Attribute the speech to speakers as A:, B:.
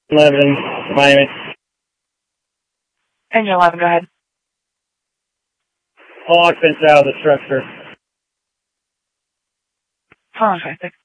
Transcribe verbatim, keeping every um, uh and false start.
A: eleven, Miami.
B: Engine eleven, go ahead.
A: All occupants out of the structure.
B: Hold on, five six.